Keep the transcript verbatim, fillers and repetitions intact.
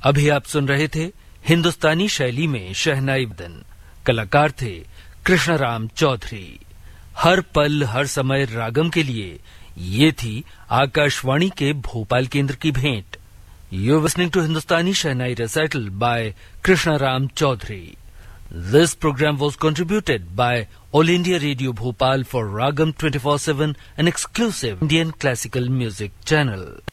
अभी आप सुन रहे थे हिंदुस्तानी शैली में शहनाई बदन। कलाकार थे कृष्णराम चौधरी। हर पल हर समय रागम के लिए ये थी आकाशवाणी के भोपाल केंद्र की भेंट। You are listening to Hindustani shehnai रेसाइटल bye Krishnaram Chaudhary. This program was contributed by All India Radio Bhopal for Ragam twenty-four seven, an exclusive Indian classical music channel.